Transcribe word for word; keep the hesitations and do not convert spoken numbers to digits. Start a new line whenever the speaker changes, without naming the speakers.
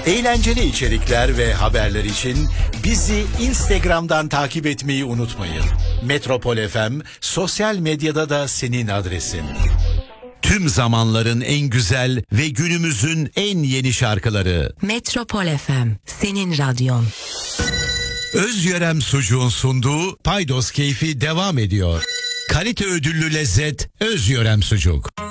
Eğlenceli içerikler ve haberler için bizi Instagram'dan takip etmeyi unutmayın. Metropol F M sosyal medyada da senin adresin. Tüm zamanların en güzel ve günümüzün en yeni şarkıları.
Metropol F M, senin radyon.
Özyörem Sucuğun sunduğu Paydos Keyfi devam ediyor. Kalite ödüllü lezzet Özyörem Sucuk.